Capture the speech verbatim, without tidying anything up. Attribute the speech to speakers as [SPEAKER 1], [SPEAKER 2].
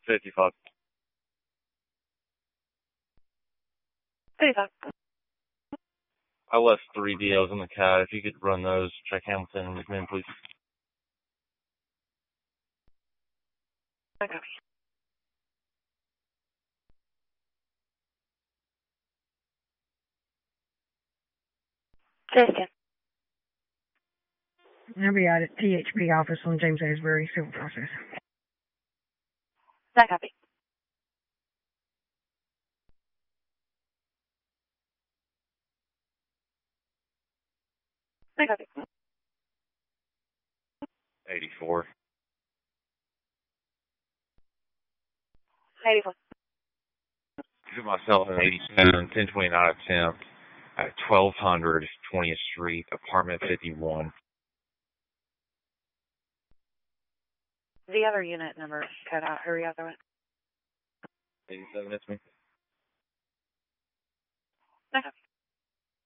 [SPEAKER 1] fifty-five.
[SPEAKER 2] fifty-five.
[SPEAKER 1] I left three D Os in the cat. If you could run those, check Hamilton and McMinn, please.
[SPEAKER 2] I copy. Justin.
[SPEAKER 3] I'll be out at T H P office on James Asbury, civil process.
[SPEAKER 2] I copy. I copy.
[SPEAKER 1] eighty-four.
[SPEAKER 2] eighty-four.
[SPEAKER 1] To myself in eighty-seven, ten twenty-nine attempt at twelve hundred twentieth Street, apartment fifty-one.
[SPEAKER 2] The other unit number cut out. Hurry up, there.
[SPEAKER 1] eighty-seven, that's me.